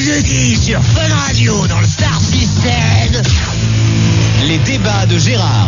jeudi sur Fun Radio dans le Star System. Les débats de Gérard.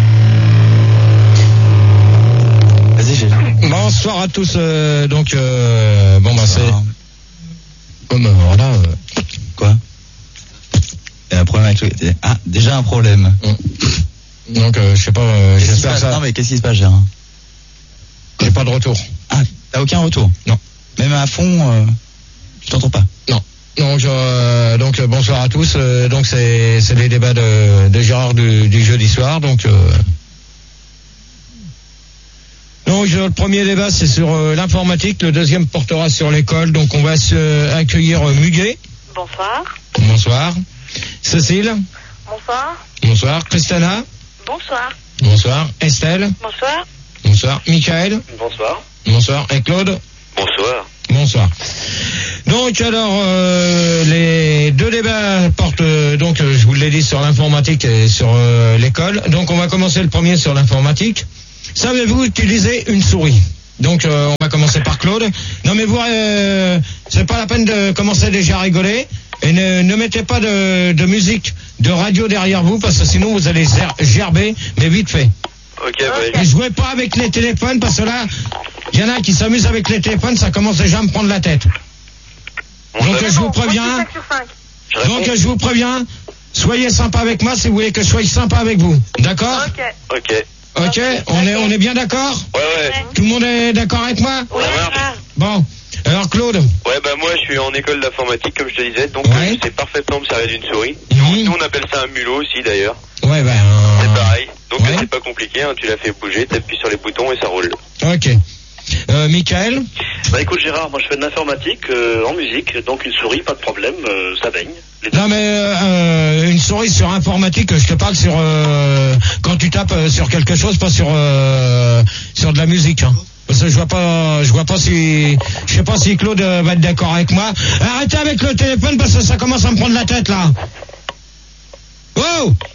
Vas-y, Gérard. Bonsoir à tous. C'est comme voilà. Quoi? Il y a un problème avec le... Ah, déjà un problème. Donc je sais pas. J'espère ça. Non mais qu'est-ce qui se passe, Gérard? J'ai pas de retour. Ah, t'as aucun retour? Non. Même à fond, je t'entends pas. Non. Donc bonsoir à tous. Donc c'est les débats de Gérard du jeudi soir. Donc le premier débat c'est sur l'informatique, le deuxième portera sur l'école. Donc on va accueillir Muguet. Bonsoir. Bonsoir. Cécile. Bonsoir. Bonsoir. Christiana. Bonsoir. Bonsoir. Estelle. Bonsoir. Bonsoir. Michael. Bonsoir. Bonsoir. Et Claude. Bonsoir. Bonsoir. Donc alors les deux débats portent je vous l'ai dit sur l'informatique et sur l'école. Donc on va commencer le premier sur l'informatique. Savez-vous utiliser une souris? Donc on va commencer par Claude. Non mais vous c'est pas la peine de commencer déjà à rigoler et ne mettez pas de musique de radio derrière vous parce que sinon vous allez gerber mais vite fait. Ok, ouais. Et jouez pas avec les téléphones parce que là il y en a qui s'amusent avec les téléphones, ça commence déjà à me prendre la tête. Donc je vous préviens. Donc je vous préviens, soyez sympa avec moi si vous voulez que je sois sympa avec vous. D'accord? Ok. Ok, on est bien d'accord? Ouais. Tout le monde est d'accord avec moi? Ouais. Bon, alors Claude? Ouais, moi je suis en école d'informatique comme je te disais, donc Ouais. je sais parfaitement me servir d'une souris. Mhm. Nous on appelle ça un mulot aussi d'ailleurs. Ouais, C'est pareil. Donc Ouais. c'est pas compliqué, hein, tu la fais bouger, t'appuies sur les boutons et ça roule. Ok. Michael? Bah écoute Gérard, moi je fais de l'informatique en musique, donc une souris, pas de problème, ça baigne. Non mais une souris sur informatique, je te parle sur quand tu tapes sur quelque chose, pas sur de la musique. Hein. Parce que je vois pas si je sais pas si Claude va être d'accord avec moi. Arrêtez avec le téléphone parce que ça commence à me prendre la tête là. Oh!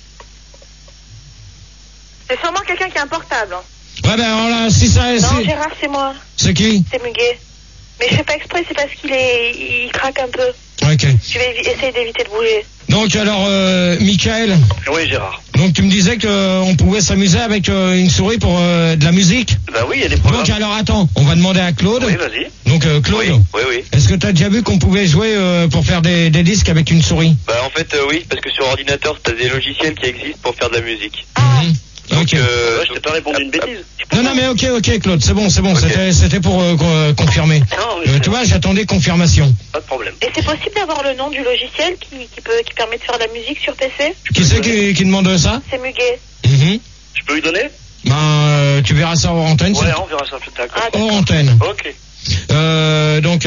C'est sûrement quelqu'un qui a un portable. Ouais alors là, si ça Non, Gérard, c'est moi. C'est qui? C'est Muguet. Mais je fais pas exprès, c'est parce il craque un peu. Ok. Je vais essayer d'éviter de bouger. Donc alors, Michael. Oui Gérard. Donc tu me disais qu'on pouvait s'amuser avec une souris pour de la musique. Bah oui, il y a des programmes. Donc alors attends, on va demander à Claude. Oui, vas-y. Donc Claude. Oui. Est-ce que tu as déjà vu qu'on pouvait jouer pour faire des disques avec une souris? Bah en fait oui, parce que sur ordinateur t'as des logiciels qui existent pour faire de la musique. Mhm. Donc Ok. Je t'ai pas répondu une bêtise. Non mais ok Claude, c'est bon, Ok. c'était pour confirmer. Non, mais Tu vois, j'attendais confirmation. pas de problème. Et c'est possible d'avoir le nom du logiciel qui permet de faire de la musique sur PC? Qui c'est qui demande ça? C'est Muguet. Mhm. Je peux lui donner? Tu verras ça hors antenne. Ouais, on verra ça plus tard. Hors antenne. Ok. Donc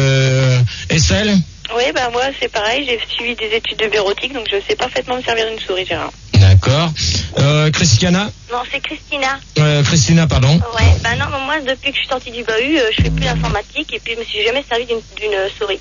Estelle. Oui, moi c'est pareil, j'ai suivi des études de bureautique, donc je sais parfaitement me servir d'une souris, Gérard. D'accord. Christiana. Non, c'est Christina. Christina, pardon. Ouais, non, moi, depuis que je suis sortie du bahut, je fais plus l'informatique et puis je me suis jamais servi d'une souris.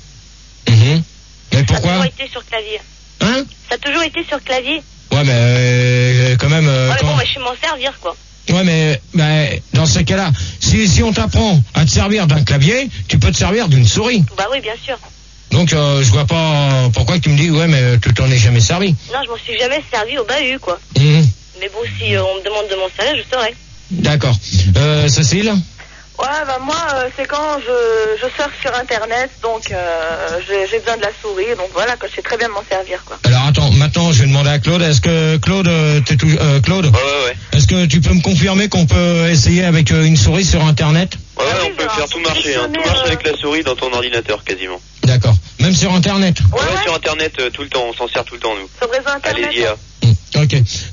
Mhm. Mais Ça a pourquoi? toujours été sur clavier. Hein? Ça a toujours été sur clavier. Ouais, mais quand même. Ouais, mais bon, je sais m'en servir, quoi. Ouais, mais dans ces cas-là, si on t'apprend à te servir d'un clavier, tu peux te servir d'une souris. Bah oui, bien sûr. Donc je vois pas pourquoi tu me dis ouais mais tu t'en es jamais servi. Non, je m'en suis jamais servi au bahut, quoi. Mhm. Mais bon, si on me demande de m'en servir, je saurais. D'accord. Cécile? Ouais, moi, c'est quand je surfe sur Internet, donc j'ai besoin de la souris, donc voilà, que je sais très bien m'en servir, quoi. Alors attends, maintenant je vais demander à Claude, est-ce que Claude, Claude, Ouais. est-ce que tu peux me confirmer qu'on peut essayer avec une souris sur Internet? Ouais, oui, on peut Gérard, faire tout marcher, hein. mais, Tout marche avec la souris dans ton ordinateur quasiment. D'accord. Même sur Internet? Ouais, sur internet tout le temps, on s'en sert tout le temps nous. Sur le réseau Internet. Allez-y. Ok.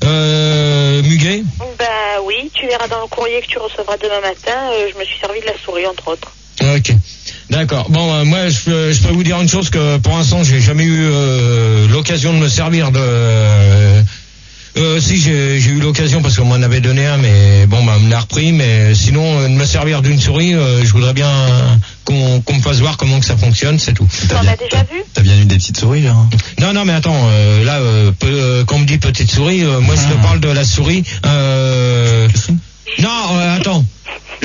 Muguet? Bah oui, tu verras dans le courrier que tu recevras demain matin, je me suis servi de la souris, entre autres. Ok. D'accord. Bon, moi, je peux vous dire une chose que pour l'instant, j'ai jamais eu l'occasion de me servir de. Si j'ai eu l'occasion parce qu'on m'en avait donné un, mais bon, on me l'a repris. Mais sinon, de me servir d'une souris, je voudrais bien qu'on me fasse voir comment que ça fonctionne, c'est tout. T'en as déjà vu? T'as bien eu des petites souris, là? Non, mais attends, là, quand on me dit petite souris, moi je te parle de la souris. Non, attends. Là,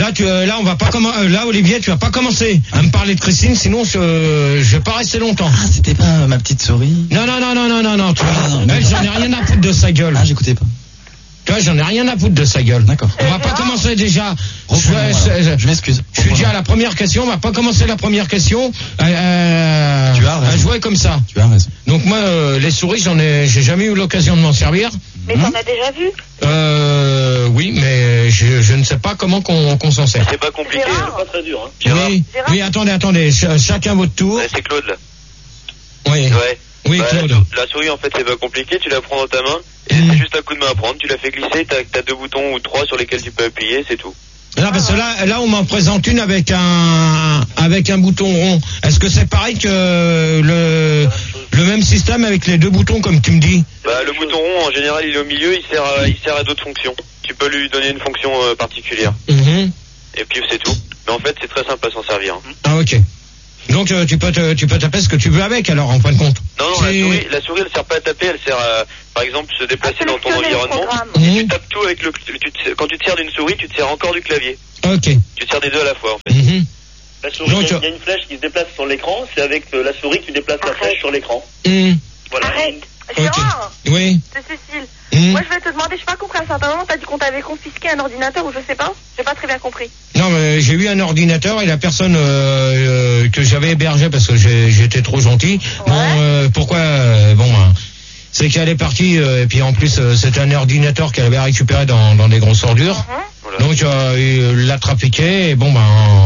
Là, on va pas là, Olivier, tu vas pas commencer à me parler de Christine, sinon je vais pas rester longtemps. Ah, c'était pas ma petite souris. Non, tu vois. Elle, j'en ai rien à foutre de sa gueule. Ah, j'écoutais pas. Tu vois, j'en ai rien à foutre de sa gueule. D'accord. On va pas commencer déjà. Je m'excuse. Je suis déjà à la première question. On va pas commencer la première question à jouer comme ça. Tu as raison. Donc moi, les souris, j'ai jamais eu l'occasion de m'en servir. Mais t'en as déjà vu? Oui, mais je ne sais pas comment qu'on s'en sert. C'est pas compliqué. Gérard. C'est pas très dur, hein. Oui, attendez. Chacun votre tour. Ouais, c'est Claude là. Oui. Ouais. Oui, Bah, Claude. la souris, en fait, c'est pas compliqué. Tu la prends dans ta main. Et c'est juste un coup de main à prendre. Tu la fais glisser. T'as 2 boutons ou 3 sur lesquels tu peux appuyer. C'est tout. Là, parce que là, on m'en présente une avec un bouton rond. Est-ce que c'est pareil que le même système avec les 2 boutons, comme tu me dis? Bah, le bouton rond, en général, il est au milieu. Il sert à d'autres fonctions. Tu peux lui donner une fonction particulière. Et puis, c'est tout. Mais en fait, c'est très simple à s'en servir. Hein. Ah, ok. Donc tu peux taper ce que tu veux avec, alors, en fin de compte. Non, la souris, elle sert pas à taper, elle sert à, par exemple, se déplacer dans ton environnement. Mmh. Tu tapes tout avec quand tu te sers d'une souris, tu te sers encore du clavier. Ok. Tu te sers des deux à la fois, en fait. Mmh. La souris, il y a une flèche qui se déplace sur l'écran, c'est avec la souris que tu déplaces la flèche sur l'écran. Mmh. Voilà. Arrête. Ok. Gérard, Oui. c'est Cécile. Mmh. Moi, je vais te demander, je sais pas compris à un certain moment, t'as dit qu'on t'avait confisqué un ordinateur ou je sais pas. J'ai pas très bien compris. Non, mais j'ai eu un ordinateur et la personne que j'avais hébergée parce que j'étais trop gentil. Ouais. Bon, pourquoi c'est qu'elle est partie et puis en plus c'était un ordinateur qu'elle avait récupéré dans des grosses ordures. Voilà. Donc il l'a trafiqué et Oula.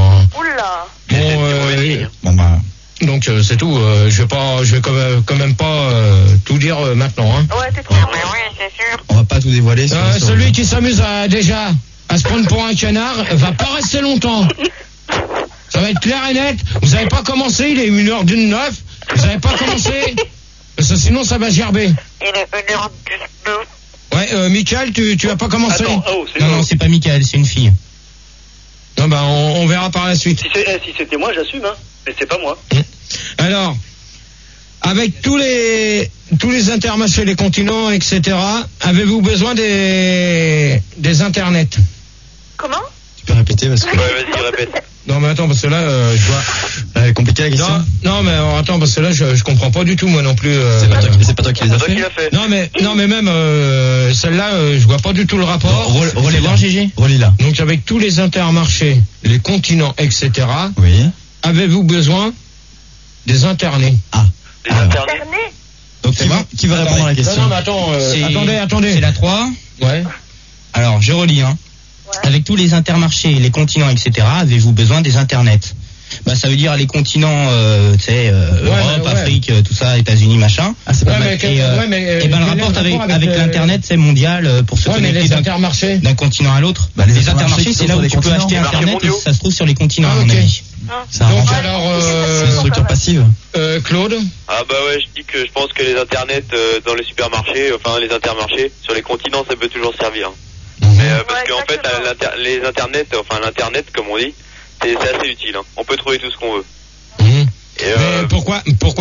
donc c'est tout. Je vais quand même pas tout dire maintenant. Hein. Ouais, c'est trop. Oui, c'est sûr. On va pas tout dévoiler. Celui qui s'amuse déjà à se prendre pour un canard va pas rester longtemps. Ça va être clair et net. Vous avez pas commencé, il est 1h09. Vous avez pas commencé. Parce que sinon ça va gerber. Il est 1h19. Ouais, Michael, tu as pas commencé. Attends, Non, c'est pas Michael, c'est une fille. Non, bah on verra par la suite. Si c'était moi, j'assume, hein. Mais c'est pas moi. Alors, avec tous les intermarchés, les continents, etc., avez-vous besoin des internets? Comment? Tu peux répéter parce que. Ouais, vas-y, répète. Non, mais attends, parce que là, je vois. Compliqué la question. Non, mais attends, parce que là, je comprends pas du tout, moi non plus. C'est pas toi qui les as C'est toi qui fait. l'as fait. Non, mais même celle-là, je vois pas du tout le rapport. Relis-la, GG. Relis-la. Donc, avec tous les intermarchés, les continents, etc., Oui. avez-vous besoin des internets? Ah. Les internets. Internet? Donc qui va répondre à la question? Non, mais attends, attendez. C'est la 3. Ouais. Alors, je relis. Hein. Ouais. Avec tous les intermarchés, les continents, etc., avez-vous besoin des internets? Bah, ça veut dire les continents, Europe, Afrique, tout ça, États-Unis, machin. Ah, c'est pas mal. Et ben le rapport avec l'internet, c'est mondial pour se connecter d'un continent à l'autre. Bah, les intermarchés, c'est là où tu peux acheter internet et ça se trouve sur les continents, à mon avis. Ça Donc arrange. alors, C'est une structure passive. Claude? Ah bah ouais, je pense que les internets dans les supermarchés, enfin les intermarchés, sur les continents, ça peut toujours servir. Mais parce qu'en fait, les internets, enfin l'internet, comme on dit, c'est assez utile. Hein. On peut trouver tout ce qu'on veut. Et Mais pourquoi,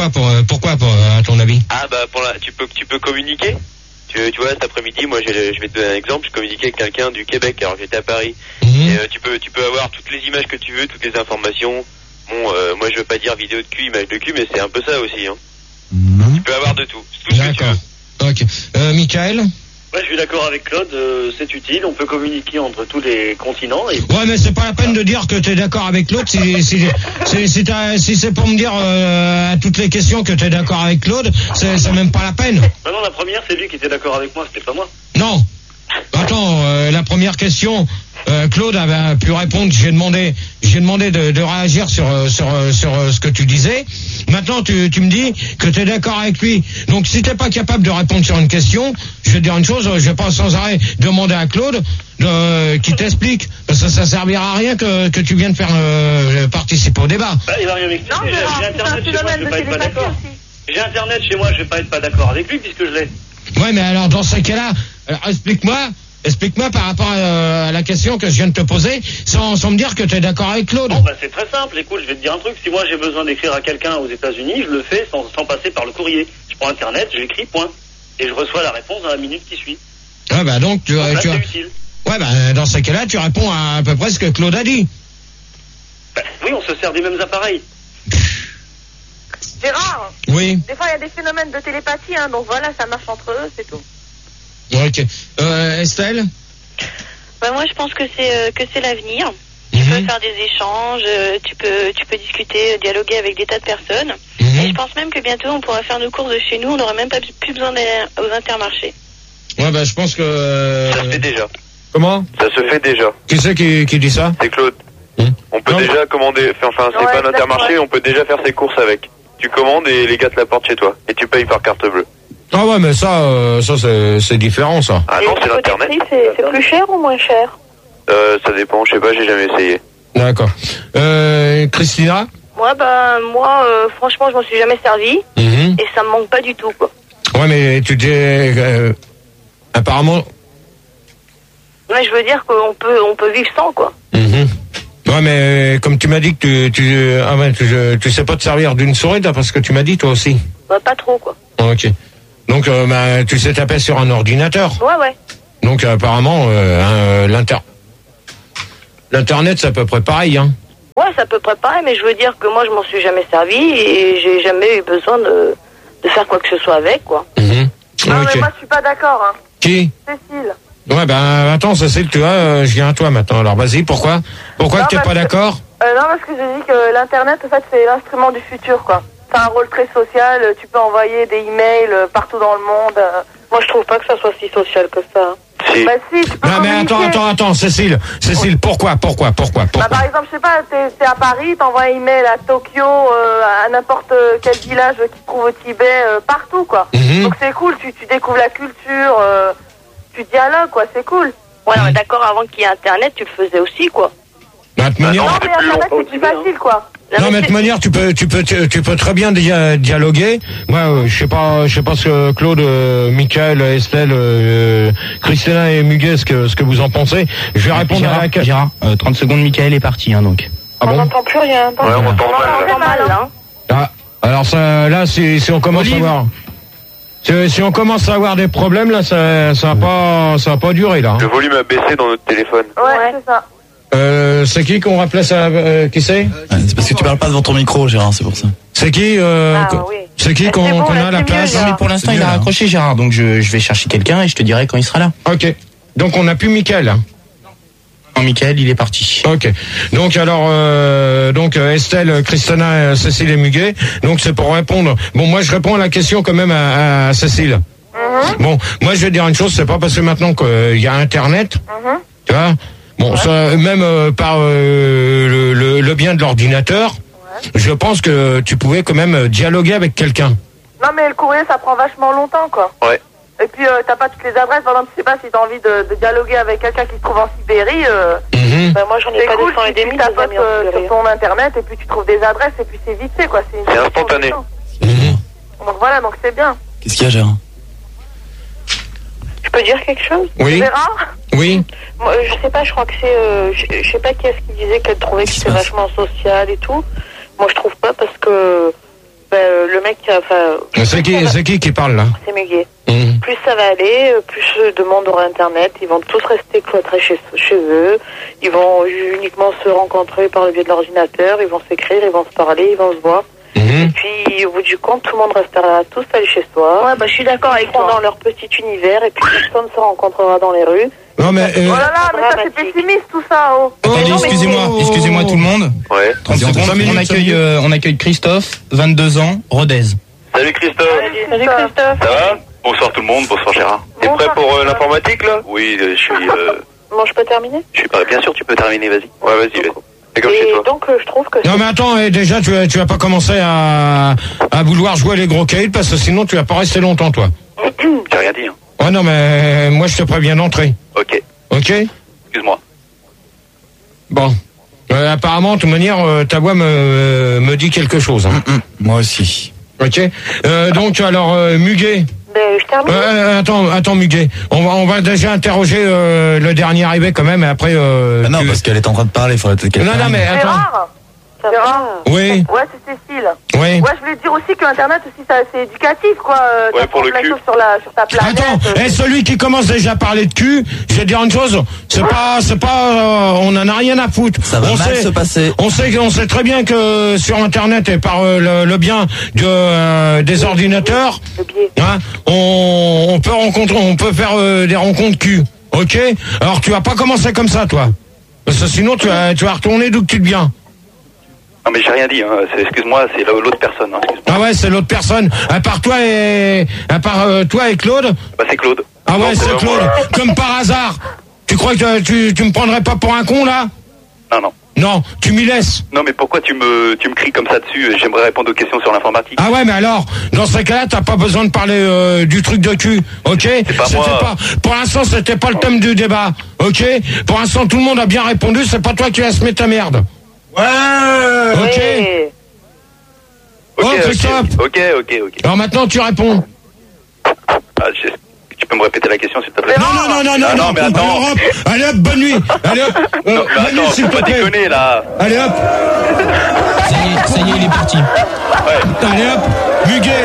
à ton avis? Ah bah tu peux communiquer. Tu vois, cet après-midi, moi je vais te donner un exemple. Je communiquais avec quelqu'un du Québec, alors j'étais à Paris. Et tu peux avoir toutes les images que tu veux, toutes les informations. Bon, moi je veux pas dire vidéo de cul, image de cul, mais c'est un peu ça aussi. Hein. Tu peux avoir de tout. Tout ce que tu veux. Ok. Michael? Ouais, je suis d'accord avec Claude, c'est utile, on peut communiquer entre tous les continents. Et... Ouais, mais c'est pas la peine de dire que t'es d'accord avec l'autre si c'est pour me dire à toutes les questions que t'es d'accord avec Claude, c'est même pas la peine. Non, la première, c'est lui qui était d'accord avec moi, c'était pas moi. Non. Attends, la première question, Claude avait pu répondre. J'ai demandé de réagir sur ce que tu disais. Maintenant, tu me dis que tu es d'accord avec lui. Donc, si t'es pas capable de répondre sur une question, je vais te dire une chose. Je vais pas sans arrêt demander à Claude qui t'explique. Parce que ça servira à rien que tu viennes faire participer au débat. Bah, il va rien m'expliquer. Non, J'ai internet chez moi, je vais pas être pas d'accord. J'ai internet chez moi, je vais pas être pas d'accord avec lui puisque je l'ai. Ouais, mais alors dans ce cas-là, explique-moi par rapport à la question que je viens de te poser, sans me dire que tu es d'accord avec Claude. Bon, bah c'est très simple, écoute, je vais te dire un truc. Si moi j'ai besoin d'écrire à quelqu'un aux États-Unis, je le fais sans passer par le courrier. Je prends internet, j'écris, point. Et je reçois la réponse dans la minute qui suit. Ah bah donc Donc là, c'est utile. Ouais, ben, dans ce cas-là, tu réponds à peu près ce que Claude a dit. Ben, oui, on se sert des mêmes appareils. Gérard, Oui. des fois il y a des phénomènes de télépathie, hein, donc voilà, ça marche entre eux, c'est tout. Ok. Estelle? Bah, moi, je pense que c'est l'avenir. Tu peux faire des échanges, tu peux discuter, dialoguer avec des tas de personnes. Et je pense même que bientôt on pourra faire nos courses de chez nous, on n'aura même pas plus besoin d'aller aux intermarchés. Ouais, bah je pense que... Ça se fait déjà. Comment? Ça se fait déjà. Qui c'est qui dit ça? C'est Claude. On peut déjà commander, enfin c'est pas un Intermarché, on peut déjà faire ses courses avec. Tu commandes et les gars te l'apportent chez toi. Et tu payes par carte bleue. Ah ouais, mais ça c'est différent, ça. Ah non, c'est l'internet. C'est plus cher ou moins cher? Ça dépend, je sais pas, j'ai jamais essayé. D'accord. Christina? Ouais, bah, moi, franchement, je m'en suis jamais servi. Et ça me manque pas du tout, quoi. Ouais, mais tu dis... apparemment... Ouais, je veux dire qu'on peut vivre sans, quoi. Ouais, mais comme tu m'as dit que tu sais pas te servir d'une souris, d'après ce que tu m'as dit, toi aussi. Bah, pas trop, quoi. Ok. Donc, bah, tu sais taper sur un ordinateur. Ouais. Donc, apparemment, l'Internet, c'est à peu près pareil, hein. Ouais, c'est à peu près pareil, mais je veux dire que moi, je m'en suis jamais servi et j'ai jamais eu besoin de faire quoi que ce soit avec, quoi. Non, mais moi, je suis pas d'accord, hein. Qui? Cécile. Ouais, ben, attends, Cécile, tu vois, je viens à toi maintenant. Alors, vas-y, pourquoi tu n'es pas d'accord? Non, parce que j'ai dit que l'Internet, en fait, c'est l'instrument du futur, quoi. C'est un rôle très social, tu peux envoyer des emails partout dans le monde. Moi, je trouve pas que ça soit si social que ça. Si. Bah si, tu peux Non, mais attends, Cécile, pourquoi? Bah, par exemple, je sais pas, t'es à Paris, t'envoies un email à Tokyo, à n'importe quel village qui se trouve au Tibet, partout, quoi. Donc c'est cool, tu découvres la culture, tu dialogues, quoi, c'est cool. Ouais, on est d'accord, avant qu'il y ait Internet, tu le faisais aussi, quoi. Bah, de manière... Non, mais Internet, c'est plus facile, quoi. Non, mais de toute manière, tu peux très bien dialoguer. Moi, je sais pas ce que Claude, Michael, Estelle, Christina et Muguet, ce que vous en pensez. Je vais répondre à la... Gérard, 30 secondes, Michael est parti, hein, donc. Ah bon? On n'entend plus rien. Ouais, on entend mal, hein. Ah, alors ça, là, si on commence à voir... Si on commence à avoir des problèmes, là, ça va pas durer, là. Le volume a baissé dans notre téléphone. Ouais, c'est ça. C'est qui qu'on remplace qui c'est? C'est parce que tu parles pas devant ton micro, Gérard, c'est pour ça. C'est qui C'est qui qu'on a à la place? Non, mais pour l'instant, il a raccroché, Gérard, donc je vais chercher quelqu'un et je te dirai quand il sera là. Ok. Donc on n'a plus Mickaël. Non, Mickaël, il est parti. Ok. Donc alors, Estelle, Christina, Cécile et Muguet. Donc c'est pour répondre. Bon, moi je réponds à la question quand même à Cécile. Bon, moi je vais dire une chose, c'est pas parce que maintenant qu'il y a Internet, tu vois. Bon, ça, même par le bien de l'ordinateur, je pense que tu pouvais quand même dialoguer avec quelqu'un. Non, mais le courrier, ça prend vachement longtemps, quoi. Ouais. Et puis, t'as pas toutes les adresses. Par exemple, tu sais pas si t'as envie de dialoguer avec quelqu'un qui se trouve en Sibérie. Bah, moi, j'en ai pas cool, des 100 et des 1000 tapotes sur ton Internet et puis tu trouves des adresses et puis c'est vite fait, quoi. C'est instantané. Donc voilà, donc c'est bien. Qu'est-ce qu'il y a, Gérard? Je peux dire quelque chose? Oui. Gérard? Oui. Moi, je sais pas, je crois que c'est... je sais pas qui est-ce qui disait qu'elle trouvait que c'était vachement social et tout. Moi, je trouve pas parce que... le mec... C'est qui parle, là? C'est Muguet. Plus ça va aller, plus de monde aura Internet. Ils vont tous rester cloîtrés chez eux. Ils vont uniquement se rencontrer par le biais de l'ordinateur. Ils vont s'écrire, ils vont se parler, ils vont se voir. Et puis, au bout du compte, tout le monde restera tous allés chez soi. Ouais, bah, je suis d'accord avec toi. Dans leur petit univers, et puis personne se rencontrera dans les rues. Non, mais... Oh là là, mais ça c'est pessimiste tout ça, oh. Attendez, excusez-moi tout le monde. Ouais. 30 secondes, on accueille Christophe, 22 ans, Rodez. Salut Christophe. Salut Christophe. Ça va? Bonsoir tout le monde, bonsoir Gérard. T'es prêt pour l'informatique là? Oui, je suis... Bon, je peux terminer? Je suis pas... Bien sûr, tu peux terminer, vas-y. Ouais, vas-y. C'est comme chez toi. Donc, je trouve que... Non, mais attends, déjà, tu vas pas commencer à vouloir jouer les gros caïds parce que sinon tu vas pas rester longtemps, toi. J'ai rien dit, hein. Ouais, non, mais moi je te préviens d'entrer. Ok. Ok? Excuse-moi. Bon. Apparemment, de toute manière, ta voix me dit quelque chose. Hein. Moi aussi. Ok. Donc, alors, Muguet. Je termine. Attends, Muguet. On va déjà interroger le dernier arrivé quand même, et après... non, parce qu'elle est en train de parler, il faudrait peut-être qu'elle Non, mais attends. Gérard. Oui. Ouais, c'est Cécile. Oui. Ouais, je voulais dire aussi que Internet aussi, c'est éducatif, quoi. Ouais, pour le cul. Sur ta planète. Attends, celui qui commence déjà à parler de cul, je vais te dire une chose, c'est pas, on en a rien à foutre. Ça va mal se passer. On sait très bien que sur Internet et par le bien des ordinateurs, hein, on peut faire des rencontres cul. Ok? Alors tu vas pas commencer comme ça, toi. Parce que sinon tu vas retourner d'où tu viens. Non mais j'ai rien dit, hein. Excuse-moi, c'est l'autre personne. Hein. Ah ouais, c'est l'autre personne. À part toi et Claude. Bah c'est Claude. Ah ouais, c'est Claude. Comme par hasard. Tu crois que tu me prendrais pas pour un con là? Non. Non, tu m'y laisses. Non mais pourquoi tu me cries comme ça dessus? J'aimerais répondre aux questions sur l'informatique. Ah ouais, mais alors, dans ce cas-là, t'as pas besoin de parler du truc de cul, ok? C'est pas moi. Pour l'instant, c'était pas le thème du débat, ok? Pour l'instant, tout le monde a bien répondu. C'est pas toi qui vas se mettre ta merde. Ouais. Ok. Oui. Oh, Christophe. Ok. Alors maintenant, tu réponds. Tu peux me répéter la question s'il te plaît? Non, mais attends. Allez hop, bonne nuit. Allez hop. Non, mais bonne nuit, attends, s'il faut te pas plaît. déconner là. Allez hop. Ça y est, il est parti. Ouais. Allez hop. Muguet.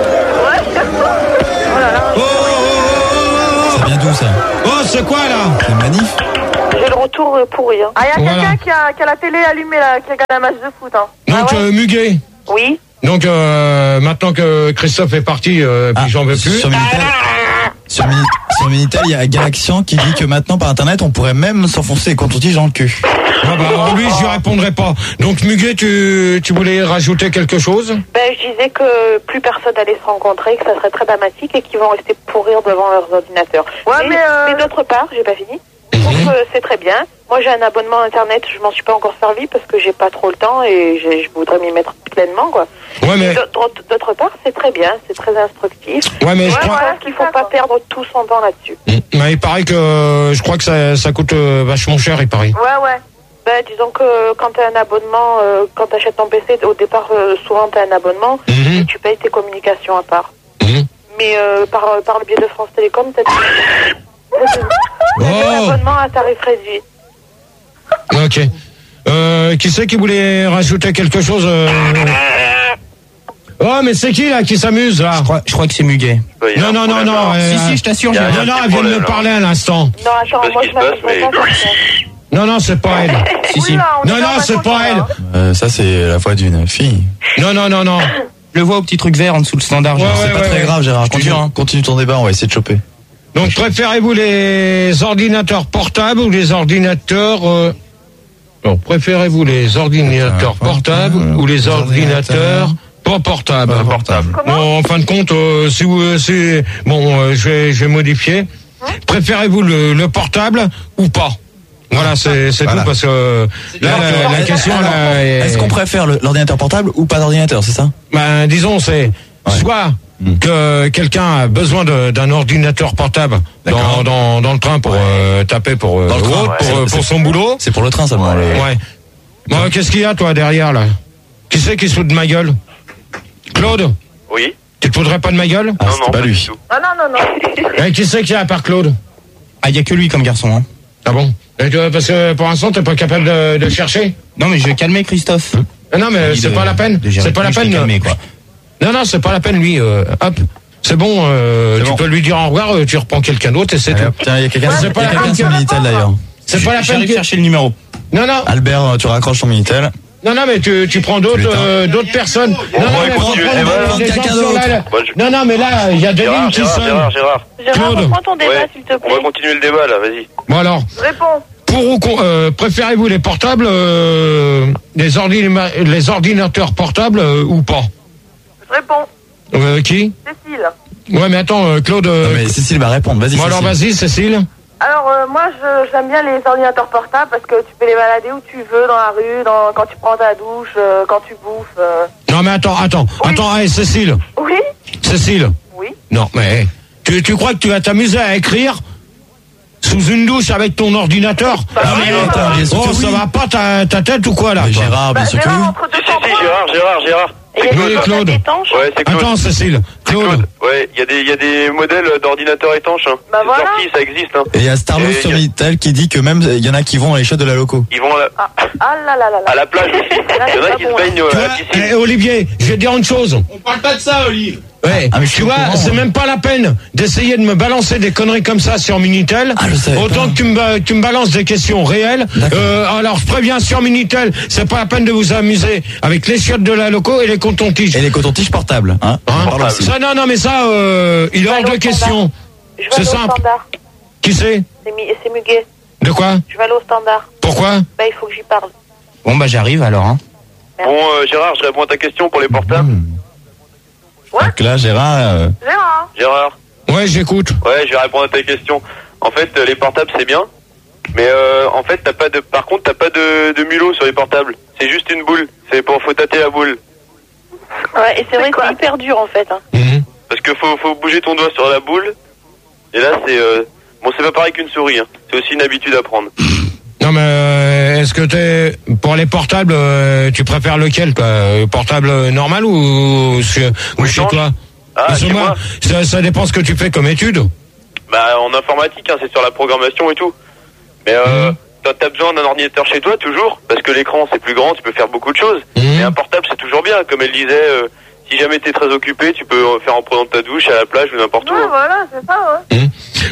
Ça vient d'où ça? Oh, c'est quoi là? C'est manif? J'ai le retour pourri. Hein. Ah, il y a Voilà. quelqu'un qui a la télé allumée, là, qui regarde un match de foot, hein. Donc, Muguet. Oui. Donc, maintenant que Christophe est parti, puis j'en veux plus. Sur Minitel, il y a Galaxian qui dit que maintenant par internet on pourrait même s'enfoncer les coton-tiges dans le cul. Ah bah, lui, je lui répondrai pas. Donc, Muguet, tu voulais rajouter quelque chose? Ben, je disais que plus personne allait se rencontrer, que ça serait très dramatique et qu'ils vont rester pourrir devant leurs ordinateurs. Ouais, mais d'autre part, j'ai pas fini. Je trouve que c'est très bien. Moi, j'ai un abonnement internet, je m'en suis pas encore servi parce que j'ai pas trop le temps et je voudrais m'y mettre pleinement, quoi. Ouais, mais. D'autre part, c'est très bien, c'est très instructif. Ouais, mais je crois. Qu'il faut pas perdre tout son temps là-dessus. Mais il paraît que je crois que ça coûte vachement cher, il paraît. Ouais. Ben, disons que quand tu as un abonnement, quand tu achètes ton PC, au départ, souvent tu as un abonnement et tu payes tes communications à part. Mais par le biais de France Télécom, tu as un abonnement à tarif réduit. Ok. Qui c'est qui voulait rajouter quelque chose Oh, mais c'est qui là qui s'amuse là? Je crois que c'est Muguet. Non. Si, je t'assure. Non, elle vient de me parler à l'instant. Non, attends, moi je m'appelle pas comme ça. Non, c'est pas elle. Si. Non, c'est pas elle. Ça c'est la voix d'une fille. Non. Je le vois au petit truc vert en dessous le standard. C'est pas très grave, Gérard. Continue ton débat, on va essayer de choper. Donc, préférez-vous les ordinateurs portables ou les ordinateurs... Non, préférez-vous les ordinateurs portables ou les ordinateurs pas portables? Bon, en fin de compte, je vais modifier. Préférez-vous le portable ou pas? Voilà, c'est tout parce que là, la question là est-ce qu'on préfère l'ordinateur portable ou pas d'ordinateur, c'est ça? Ben, disons, c'est soit que quelqu'un a besoin d'un ordinateur portable dans le train pour taper pour son boulot. C'est pour le train seulement. Ouais. Bon, qu'est-ce qu'il y a toi derrière là? Qui c'est qui se fout de ma gueule? Claude? Oui. Tu te foutrais pas de ma gueule? Ah, non, pas lui. Ah non. Et qui c'est qu'il y a à part Claude? Ah, il y a que lui comme garçon. Hein. Ah bon? Et parce que pour l'instant t'es pas capable de chercher? Non, mais je vais calmer Christophe. Non, mais c'est pas la peine. C'est pas la peine. Calmer, quoi. Non, c'est pas la peine, lui. Hop. C'est bon, tu peux lui dire au revoir, tu reprends quelqu'un d'autre et c'est tout. Tiens, il y a quelqu'un sur Minitel d'ailleurs. C'est pas la peine de chercher le numéro. Non. Albert, tu raccroches ton Minitel. Non, mais tu prends d'autres personnes. Non, mais là, il y a des lignes qui sonnent. Gérard. Reprends ton débat, s'il te plaît. On va continuer le débat, là, vas-y. Bon, alors. Réponds. Pour ou préférez-vous les portables, les ordinateurs portables ou pas? Réponds. Qui? Cécile. Ouais, mais attends, Claude. Non, mais Cécile va répondre, vas-y. Bon, alors vas-y, Cécile. Alors, moi, j'aime bien les ordinateurs portables parce que tu peux les balader où tu veux, dans la rue, quand tu prends ta douche, quand tu bouffes. Non, mais attends, hey, Cécile. Oui. Cécile. Oui. Non, mais tu crois que tu vas t'amuser à écrire sous une douche avec ton ordinateur? Ça va pas ta tête ou quoi là? Gérard, bien sûr que oui. Si, Gérard. Oui, Claude. Ouais, c'est Claude. Attends, Cécile. Claude. Ouais, il y a des modèles d'ordinateurs étanches. Hein. Bah voilà. Sorti, ça existe. Hein. Et il y a Starlos sur Minitel qui dit que même il y en a qui vont à les chiottes de la loco. Ils vont à la plage aussi. Il y en a qui se baignent à la piscine. Olivier, je vais te dire une chose. On parle pas de ça, Olivier. Ouais, tu vois, c'est même pas la peine d'essayer de me balancer des conneries comme ça sur Minitel. Autant que tu me balances des questions réelles. Alors je préviens sur Minitel, c'est pas la peine de vous amuser avec les chiottes de la loco et les cotons-tiges. Et les cotons-tiges portables. Hein, ça, non, mais ça, il est hors de question. C'est simple. Qui c'est? C'est Muguet. De quoi? Je vais aller au standard. Pourquoi? Bah, il faut que j'y parle. Bon, bah j'arrive alors. Hein. Bon, Gérard, je réponds à ta question pour les portables. Donc là, Gérard. Gérard. Ouais, j'écoute. Ouais, je vais répondre à ta question. En fait, les portables, c'est bien. Mais en fait, par contre, t'as pas de mulot sur les portables. C'est juste une boule. Faut tâter la boule. Ouais, et c'est vrai que c'est hyper dur, en fait. Hein. Parce que faut bouger ton doigt sur la boule. Et là, c'est pas pareil qu'une souris. Hein. C'est aussi une habitude à prendre. Non, mais est-ce que pour les portables, tu préfères lequel, toi? Portable normal ou chez toi? Chez moi. Ça dépend ce que tu fais comme étude. Bah, en informatique, hein, c'est sur la programmation et tout. Mais t'as besoin d'un ordinateur chez toi, toujours, parce que l'écran, c'est plus grand, tu peux faire beaucoup de choses. Mais un portable, c'est toujours bien. Comme elle disait, si jamais t'es très occupé, tu peux faire en prenant ta douche, à la plage ou n'importe où. Ouais, voilà, c'est ça, ouais.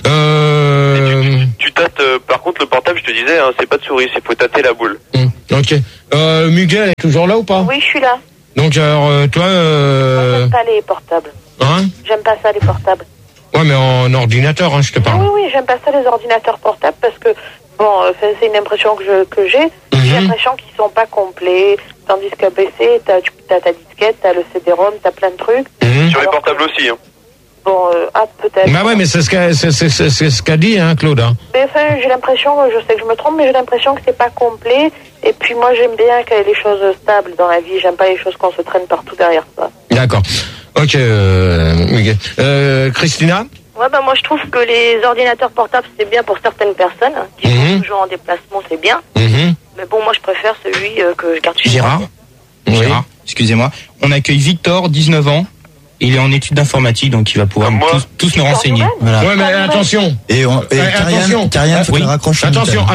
Tu tâtes, par contre, le portable, je te disais, hein, c'est pas de souris, faut tâter la boule. Ok. Miguel est toujours là ou pas? Oui, je suis là. Donc, alors, toi... Moi, j'aime pas les portables. Hein? J'aime pas ça, les portables. Ouais, mais en ordinateur, hein, je te parle. Oui, j'aime pas ça, les ordinateurs portables, parce que, bon, c'est une impression que j'ai. J'ai l'impression qu'ils sont pas complets. Tandis qu'à PC, t'as ta disquette, t'as le CD-ROM, t'as plein de trucs. Sur les portables aussi, hein. Bon, peut-être. Bah ouais, mais c'est ce qu'a dit, hein, Claude. Hein. Mais enfin, j'ai l'impression, je sais que je me trompe, mais j'ai l'impression que c'est pas complet. Et puis moi, j'aime bien qu'il y ait les choses stables dans la vie. J'aime pas les choses qu'on se traîne partout derrière ça. D'accord. Ok, Miguel. Christina? Ouais, bah moi je trouve que les ordinateurs portables c'est bien pour certaines personnes qui sont toujours en déplacement, c'est bien. Mais bon, moi je préfère celui que je garde chez moi. Gérard, excusez-moi. On accueille Victor, 19 ans. Il est en études d'informatique, donc il va pouvoir tous nous renseigner. Voilà. Ouais, mais attention. Et Karian, faut qu'il raccroche. Attention.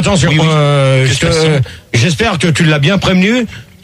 J'espère que tu l'as bien prévenu.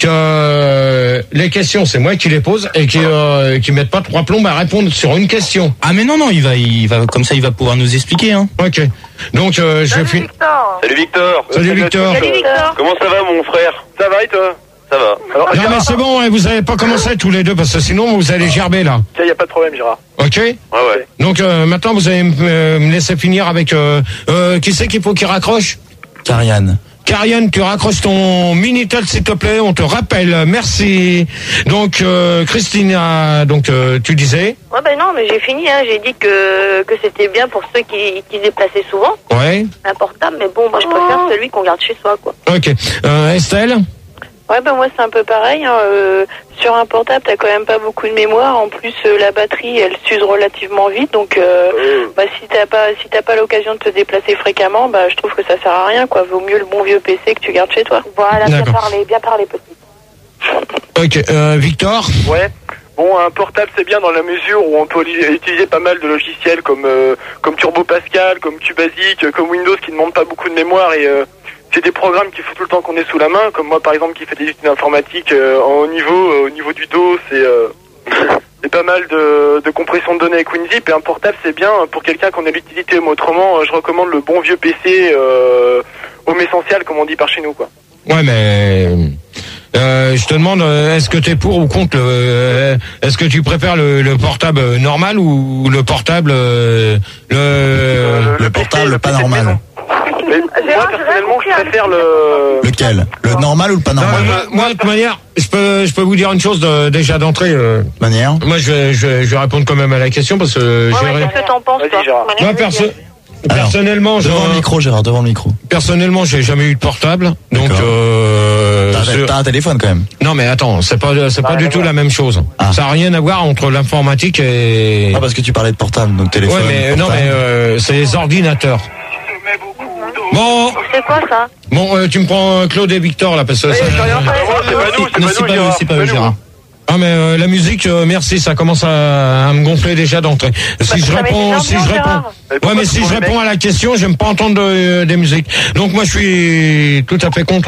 Que les questions, c'est moi qui les pose et qui mettent pas 3 plombes à répondre sur une question. Ah mais non, il va comme ça, il va pouvoir nous expliquer. Hein. Ok. Donc je finis. Salut Victor. Salut Victor. Comment ça va mon frère? Ça va et toi? Ça va. Alors, non mais c'est bon, vous avez pas commencé tous les deux parce que sinon vous allez gerber là. Il y a pas de problème, Gérard. Ok. Ouais. Donc maintenant vous allez me laisser finir avec qui c'est qu'il faut qu'il raccroche? Karian, tu raccroches ton Minitel s'il te plaît, on te rappelle, merci. Donc Christina, donc tu disais? Ouais ben non, mais j'ai fini, hein. J'ai dit que c'était bien pour ceux qui se déplaçaient souvent. Ouais. Un portable, mais bon, moi je préfère celui qu'on garde chez soi, quoi. Ok. Estelle? Ouais, ben moi c'est un peu pareil. Hein. Sur un portable, t'as quand même pas beaucoup de mémoire. En plus, la batterie, elle s'use relativement vite. Donc, si t'as pas l'occasion de te déplacer fréquemment, bah je trouve que ça sert à rien, quoi. Vaut mieux le bon vieux PC que tu gardes chez toi. Voilà, bien parlé, petit. Ok, Victor. Ouais. Bon, un portable c'est bien dans la mesure où on peut utiliser pas mal de logiciels comme Turbo Pascal, comme QBasic, comme Windows qui ne demandent pas beaucoup de mémoire et c'est des programmes qu'il faut tout le temps qu'on ait sous la main, comme moi par exemple qui fait des études informatiques au niveau du dos, c'est pas mal de compression de données avec WinZip et un portable c'est bien pour quelqu'un qu'on a l'utilité, mais autrement je recommande le bon vieux PC homme essentiel comme on dit par chez nous, quoi. Ouais, mais je te demande, est-ce que t'es pour ou contre est-ce que tu préfères le portable normal ou le portable le portable pas normal? Moi personnellement je préfère lequel? Le normal ou le pas normal? Moi de toute manière, je peux vous dire une chose déjà d'entrée. Manière. Moi je vais répondre quand même à la question parce que qu'est-ce que t'en penses, toi? Moi personnellement, devant le micro, Gérard, devant le micro. Personnellement, j'ai jamais eu de portable, donc t'as un téléphone quand même. Non mais attends, c'est pas du tout la même chose. Ça a rien à voir entre l'informatique et. Ah, parce que tu parlais de portable, donc téléphone. Ouais, mais portable. non, mais c'est les ordinateurs. Bon. C'est quoi ça? Bon, tu me prends Claude et Victor là parce que. C'est pas eux, Gérard. Ah mais la musique, merci, ça commence à me gonfler déjà d'entrée. Si je réponds, ouais, mais si je réponds à la question, j'aime pas entendre des musiques. Donc moi, je suis tout à fait contre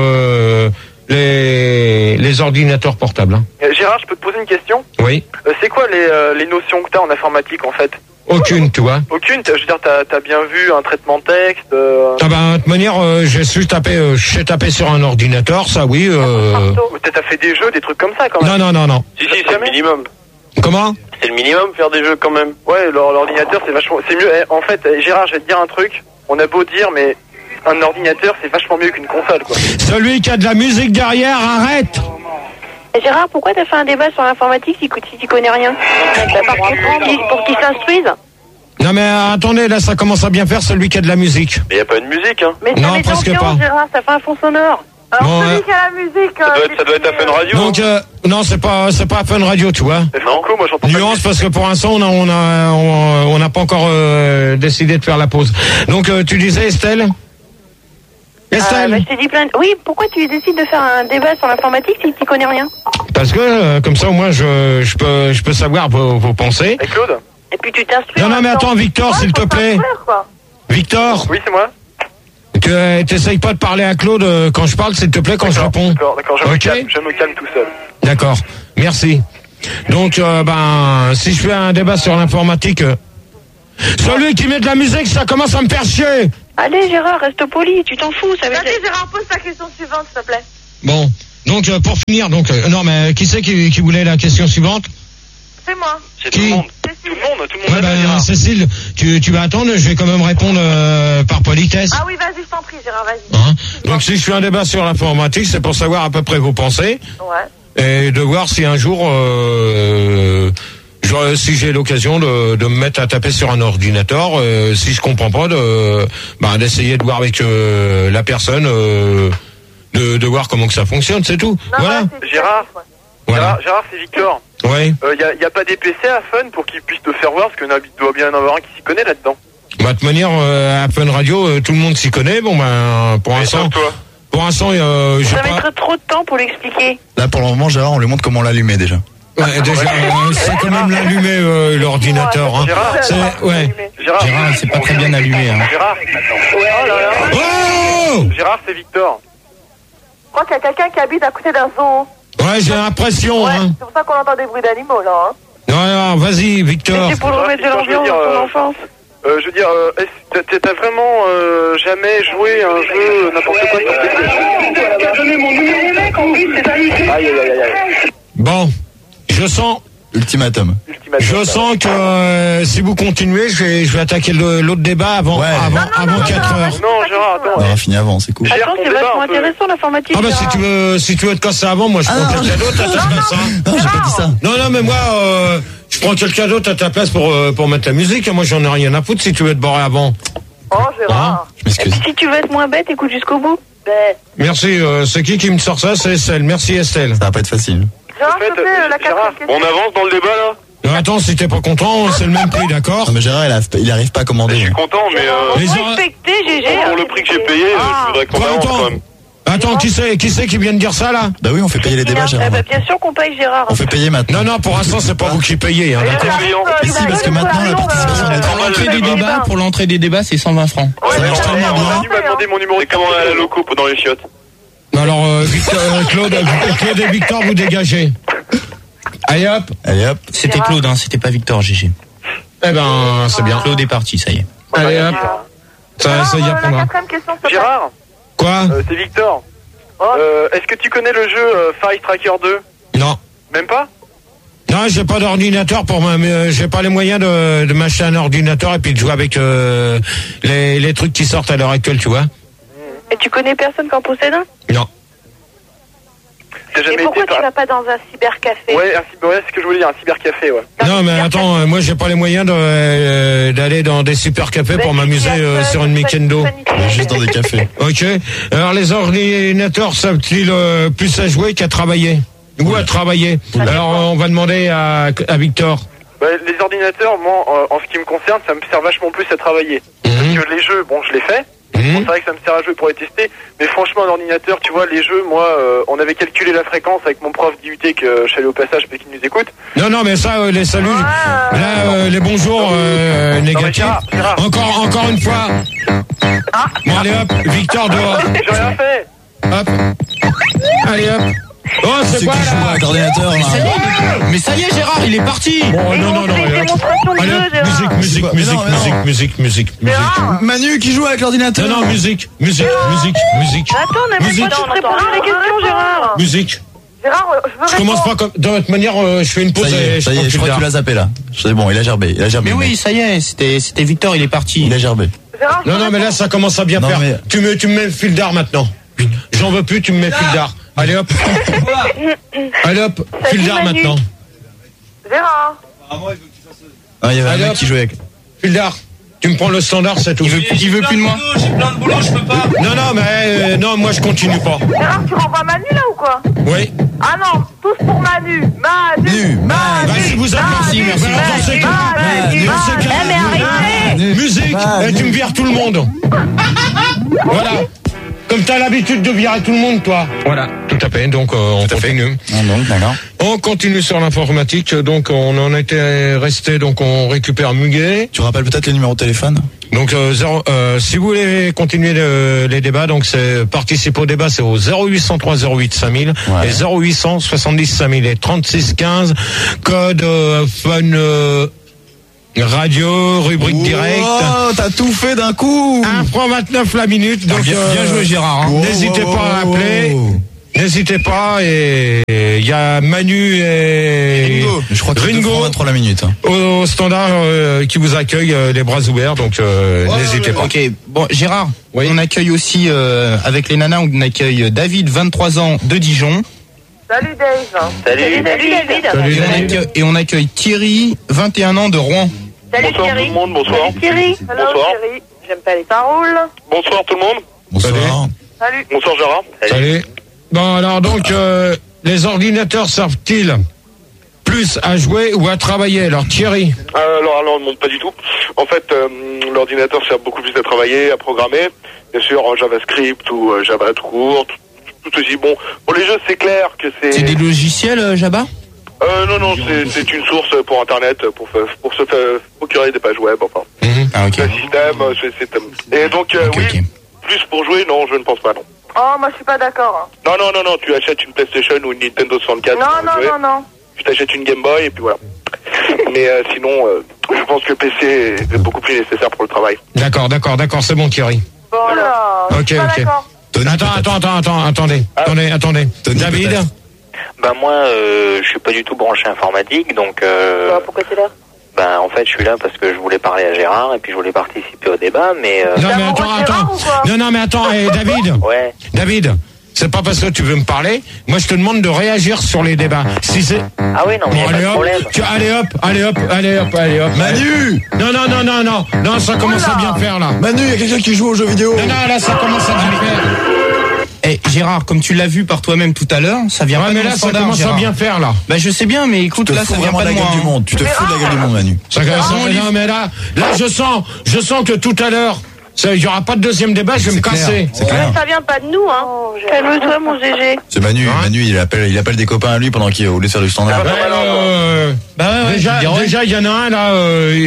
les ordinateurs portables. Hein. Gérard, je peux te poser une question ? Oui. C'est quoi les notions que t'as en informatique en fait ? Aucune, tu vois. Aucune. Je veux dire, t'as bien vu un traitement de texte. Ah ben, de toute manière, je sais taper sur un ordinateur, ça oui. T'as fait des jeux, des trucs comme ça quand même. Non. Si, c'est le minimum. Comment ? C'est le minimum, faire des jeux quand même. Ouais, l'ordinateur, c'est mieux. En fait, Gérard, je vais te dire un truc. On a beau dire, mais un ordinateur, c'est vachement mieux qu'une console, quoi. Celui qui a de la musique derrière, arrête ! Gérard, pourquoi t'as fait un débat sur l'informatique si tu connais rien? Pour qu'ils s'instruisent? Non mais attendez, là ça commence à bien faire celui qui a de la musique. Mais y a pas de musique, hein. Mais non, presque pas. Gérard, ça fait un fond sonore. Alors bon, celui qui a la musique... ça doit être à Fun Radio. Donc, non, c'est pas à Fun Radio, tu vois. Non, moi j'entends nuance parce que pour l'instant on n'a pas encore décidé de faire la pause. Donc tu disais Estelle? Estelle, je t'ai dit plein de... Oui, pourquoi tu décides de faire un débat sur l'informatique si tu connais rien? Parce que comme ça au moins je peux savoir vos pensées. Et Claude? Et puis tu t'instruis. Non mais attends Victor, s'il te plaît. Victor. Oui, c'est moi. T'essayes pas de parler à Claude quand je parle, s'il te plaît, quand je réponds. D'accord, je me calme tout seul. D'accord, merci. Donc, si je fais un débat sur l'informatique, celui qui met de la musique, ça commence à me faire chier. Allez Gérard, reste poli, tu t'en fous. Vas-y Gérard, pose ta question suivante, s'il te plaît. Bon, donc pour finir, non mais qui c'est qui voulait la question suivante? C'est moi. C'est tout le monde. Tout le monde. Ouais, Cécile, tu vas attendre, je vais quand même répondre par politesse. Ah oui, vas-y, je t'en prie, Gérard, vas-y. Hein? Donc si je fais un débat sur l'informatique, c'est pour savoir à peu près vos pensées. Ouais. Et de voir si un jour, si j'ai l'occasion de me mettre à taper sur un ordinateur, si je comprends pas, d'essayer de voir avec la personne, de voir comment que ça fonctionne, c'est tout. Non, voilà. Ouais, Voilà. Gérard, c'est Victor. Oui. Y a pas des PC à Fun pour qu'ils puissent te faire voir, parce qu'il doit bien en avoir un qui s'y connaît là-dedans. De toute manière, à Fun Radio, tout le monde s'y connaît. Bon, pour l'instant, ça mettra trop de temps pour l'expliquer. Là, pour le moment, Gérard, on lui montre comment l'allumer déjà. Ouais, déjà, c'est quand même l'allumer, l'ordinateur. Hein. Gérard, c'est pas très bien allumé. Hein. Gérard. Oh Gérard, c'est Victor. Je crois qu'il y a quelqu'un qui habite à côté d'un zoo. Ouais, j'ai l'impression. Ouais, hein. c'est pour ça qu'on entend des bruits d'animaux, là. Hein. Non, vas-y, Victor. C'est pour le remettre de l'ambiance dans ton enfance. Je veux dire, t'as vraiment jamais joué un jeu n'importe quoi sur Aïe. Bon, je sens... Ultimatum. Je sens que si vous continuez, je vais attaquer l'autre débat avant 4 heures. Non, Gérard, attends. On aura fini avant, c'est cool. Attends, c'est vachement intéressant l'informatique. Ah bah si tu veux te casser avant, moi je prends quelqu'un d'autre à ta place. Non, j'ai pas dit ça. Non, mais moi je prends quelqu'un d'autre à ta place pour mettre la musique. Moi j'en ai rien à foutre si tu veux te barrer avant. Oh, Gérard. Je m'excuse. Si tu veux être moins bête, écoute jusqu'au bout. Merci, c'est qui me sort ça? C'est Estelle. Merci Estelle. Ça va pas être facile. Gérard, s'il te plaît, la quatrième question. On avance dans le débat là. Non, attends, si t'es pas content, c'est le même prix, d'accord? Non, mais Gérard, il arrive pas à commander. Je suis content, mais Respectez, GG. pour le prix que j'ai payé, je voudrais qu'on avance quand même. Attends, qui c'est qui vient de dire ça là? Bah oui, on fait payer les débats, Gérard. Bien sûr qu'on paye Gérard. On fait payer maintenant. Non, pour l'instant c'est pas vous qui payez, hein, d'accord? Mais si, parce que maintenant la participation est Pour l'entrée des débats, c'est 120 francs. Ça marche tellement bien. Tu m'as demandé mon numéro. C'est comment à la loco dans les chiottes? Alors, Claude et Victor, vous dégagez. Allez hop. C'était Claude, hein, c'était pas Victor, GG. Eh ben, c'est bien. Claude est parti, ça y est. Allez hop. Ça y La apprendra. quatrième question, s'il te plaît. Gérard, Quoi? c'est Victor. Est-ce que tu connais le jeu Fire Tracker 2? Non. Même pas? Non, j'ai pas d'ordinateur j'ai pas les moyens de m'acheter un ordinateur et puis de jouer avec les trucs qui sortent à l'heure actuelle, tu vois. Et tu connais personne qui en possède un? Non. Et pourquoi tu vas pas dans un cybercafé? Ouais, c'est ce que je voulais dire, un cybercafé, ouais. Non, mais attends, moi j'ai pas les moyens d'aller dans des super cafés pour m'amuser sur une Nintendo. Juste dans des cafés. Ok. Alors les ordinateurs savent-ils plus à jouer qu'à travailler? Ou à travailler? Alors on va demander à Victor. Les ordinateurs, moi, en ce qui me concerne, ça me sert vachement plus à travailler. Parce que les jeux, bon, je les fais. Bon, c'est vrai que ça me sert à jouer pour les tester, mais franchement, un ordinateur, tu vois, les jeux, moi, on avait calculé la fréquence avec mon prof d'IUT que je salue au passage, mais qui nous écoute. Non, mais ça, les saluts, là, les bonjours négatifs. Gérard. Encore une fois. Bon, allez hop, Victor dehors. J'ai rien fait. Hop. Allez hop. Oh, c'est quoi qui joue là avec l'ordinateur là. Mais ça y est, Gérard, il est parti. Bon, non. Allez hop, musique. Manu qui joue avec l'ordinateur. Non, musique. Attends, on n'a pas le droit de répondre à la question, Gérard. Musique. Gérard, je veux répondre. Je commence pas comme. De toute manière, je fais une pause et Ça y est, je crois que tu l'as zappé là. C'est bon, il a gerbé. Mais oui, ça y est, c'était Victor, il est parti. Il a gerbé. Gérard, Non, mais là, ça commence à bien Non, faire. mais- Tu me mets le fil d'art maintenant. J'en veux plus, tu me mets le fil d'art. Allez hop. Allez hop, fil d'art Manu. maintenant. Gérard. Ah, il y avait un Allez, mec hop. qui jouait avec. Fil d'art. Tu me prends le standard, c'est tout. Il veut plus de moi. J'ai plein de boulot, je peux pas. Non, mais non, moi je continue pas. Gérard, tu renvoies Manu là ou quoi? Oui. Ah non, tous pour Manu. Manu. Bah, si vous avez Merci. dans ces cas, musique, et tu me vires tout le monde. Voilà. Comme t'as l'habitude de virer tout le monde, toi. Voilà, tout à fait. Donc on continue. D'accord. On continue sur l'informatique. Donc on en était resté. Donc on récupère Muguet. Tu rappelles peut-être les numéros de téléphone? Donc si vous voulez continuer les débats, donc c'est participer au débat, c'est au 0803 08 5000 et 0800 70 5000 et 36 15 code fun radio rubrique direct. Oh, t'as tout fait d'un coup. 1,29 la minute. Donc Bien joué, Gérard. Hein. N'hésitez pas à appeler. N'hésitez pas, et il y a Manu et Ringo. Je crois que c'est Ringo 23 la minute. au standard qui vous accueille les bras ouverts, donc n'hésitez pas. Ok, bon, Gérard, Oui. on accueille aussi, avec les nanas, on accueille David, 23 ans, de Dijon. Salut Dave. Salut. Salut. Et on accueille Thierry, 21 ans, de Rouen. Salut Bonsoir tout le monde, bonsoir. Thierry. Hello Bonsoir. Thierry. J'aime pas les paroles. Bonsoir tout le monde. Bonsoir. Salut. Bonsoir Gérard. Salut. Bon, alors donc, les ordinateurs servent-ils plus à jouer ou à travailler? Alors Thierry. Alors non, pas du tout. En fait, l'ordinateur sert beaucoup plus à travailler, à programmer. Bien sûr, en JavaScript ou Java tout court, tout aussi bon. Pour les jeux, c'est clair que c'est... C'est des logiciels, Java? Non, c'est une source pour Internet, pour se faire procurer des pages web, enfin. Ah, ok. Un système, Et donc, oui, plus pour jouer, non, je ne pense pas, non. Oh, moi je suis pas d'accord. Non, tu achètes une PlayStation ou une Nintendo 64. Non. Tu t'achètes une Game Boy et puis voilà. Mais sinon, je pense que le PC est beaucoup plus nécessaire pour le travail. D'accord, c'est bon Thierry. Bon là, je suis pas d'accord. Attendez. David. peut-être. Ben moi, je suis pas du tout branché informatique, donc Pourquoi t'es là? ben en fait je suis là parce que je voulais parler à Gérard et puis je voulais participer au débat, mais Non mais attends, David. ouais. David, c'est pas parce que tu veux me parler. Moi je te demande de réagir sur les débats. Si c'est Ah oui, non mais bon, y a pas de problème. allez hop. Manu. Non, ça commence à bien faire là. Manu, il y a quelqu'un qui joue aux jeux vidéo. Non, là ça commence à bien faire. Eh, Gérard, comme tu l'as vu par toi-même tout à l'heure, ça vient pas mais de là mon ça standard, commence à Gérard. bien faire là. Bah, je sais bien, mais écoute, Tu te là, fous ça vient vraiment pas de de la moi. gueule du monde. Tu te fous de la gueule du monde, Manu. Non mais là je sens que tout à l'heure il y aura pas de deuxième débat, je vais me casser. C'est clair. Ça vient pas de nous, hein. Calme-toi, mon GG. C'est Manu. Manu, il appelle des copains à lui pendant qu'il est au lieu de faire du standard. Déjà il y en a un là,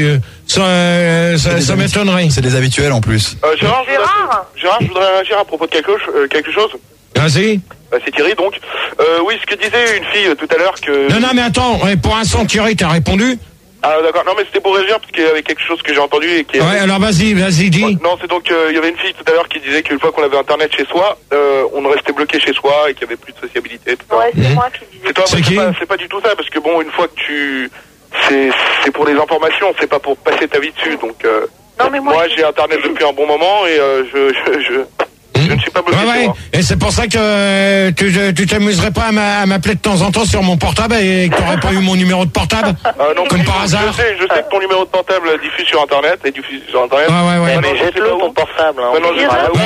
ça m'étonnerait. C'est des habituels en plus. Gérard, je voudrais réagir à propos de quelque chose. Vas-y. C'est Thierry, donc. Oui, ce que disait une fille tout à l'heure que... Non, mais attends, pour l'instant, Thierry, t'as répondu? Ah, d'accord. Non, mais c'était pour réagir parce qu'il y avait quelque chose que j'ai entendu et qui... Ouais, alors vas-y, dis. Non, c'est donc, il y avait une fille tout à l'heure qui disait qu'une fois qu'on avait Internet chez soi, on restait bloqué chez soi et qu'il n'y avait plus de sociabilité. Tout ça. Ouais, c'est moi qui disais. C'est toi, c'est pas du tout ça, parce que bon, une fois que tu... C'est pour les informations, c'est pas pour passer ta vie dessus, donc... Non, mais moi j'ai Internet depuis un bon moment et je ne suis pas bloqué chez moi. Et c'est pour ça que tu t'amuserais pas à m'appeler de temps en temps sur mon portable et que t'aurais pas eu mon numéro de portable? Non, comme par hasard. Je sais que ton numéro de portable diffuse sur Internet et diffuse sur Internet. Ouais. Mais jette-le ton portable.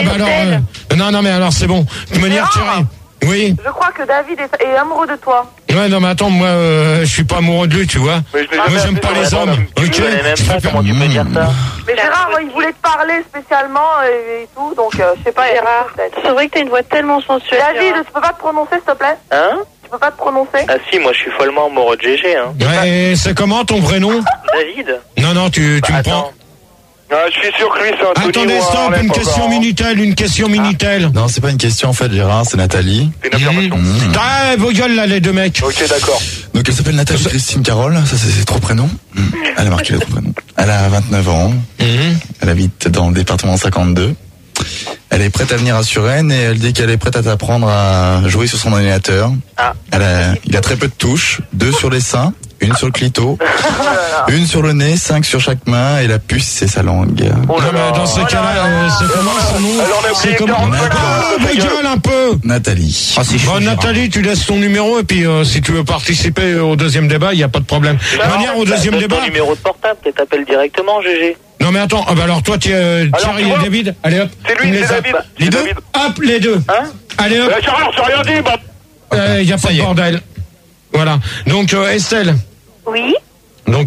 Non, mais alors c'est bon. De manière Thierry. Oui. Je crois que David est amoureux de toi. Ouais, non, mais attends, moi, je suis pas amoureux de lui, tu vois. Moi, j'aime pas les hommes. Ok. Comment tu peux dire ça? Mais Gérard, il voulait te parler spécialement et tout, donc je sais pas, Gérard. C'est vrai que t'as une voix tellement sensuelle. David, tu peux pas te prononcer, s'il te plaît? Hein? Tu peux pas te prononcer? Ah si, moi je suis follement amoureux de GG, hein. Ouais, c'est comment ton vrai nom? David? Non, tu me prends. Ah, je suis sûr que lui, c'est un Attendez, stop, une question Minitel, Non, c'est pas une question en fait, Gérard, c'est Nathalie. C'est une affirmation. Ah, vos gueules là, les deux mecs. Ok, d'accord. Donc elle s'appelle Nathalie Christine Carole, ça c'est ses 3 prénoms. Elle a marqué les 3 prénoms. Elle a 29 ans. Elle habite dans le département 52. Elle est prête à venir à Suresnes et elle dit qu'elle est prête à t'apprendre à jouer sur son ordinateur. Il a très peu de touches, 2 sur les seins, 1 sur le clito, 1 sur le nez, 5 sur chaque main et la puce c'est sa langue. Non, mais dans ces cas-là, c'est comment son nom? C'est comment? Gueule un peu. Nathalie. Bon, Nathalie, tu laisses ton numéro et puis si tu veux participer au deuxième débat, il y a pas de problème. De toute manière, au deuxième débat. Ton numéro de portable, tu t'appelles directement, GG. Non mais attends, bah alors toi Thierry et David, allez hop. C'est lui, c'est David. Les deux. Hop, les deux. Hein? Allez hop. Gérard, j'ai rien dit, bah. Y a pas de bordel. Voilà. Donc Estelle. Oui. Donc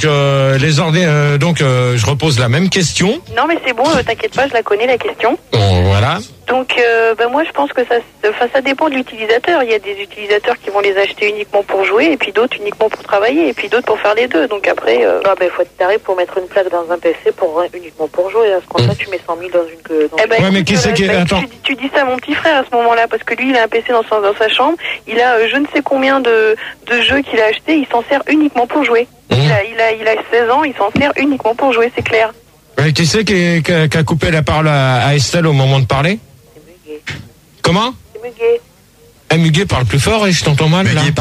je repose la même question. Non, mais c'est bon, t'inquiète pas, je la connais la question. Bon, voilà. Donc, moi, je pense que ça dépend de l'utilisateur. Il y a des utilisateurs qui vont les acheter uniquement pour jouer, et puis d'autres uniquement pour travailler, et puis d'autres pour faire les deux. Donc après, il faut être taré pour mettre une plaque dans un PC uniquement pour jouer. À ce compte-là, tu mets 100 000 dans une. Eh ben, ouais, mais qui c'est qui attends. Tu dis ça à mon petit frère à ce moment-là, parce que lui, il a un PC dans sa chambre. Il a je ne sais combien de jeux qu'il a achetés. Il s'en sert uniquement pour jouer. Il a 16 ans. Il s'en sert uniquement pour jouer, c'est clair. Qui c'est qui a coupé la parole à Estelle au moment de parler? Comment? C'est Muguet. Muguet parle plus fort et je t'entends mal là.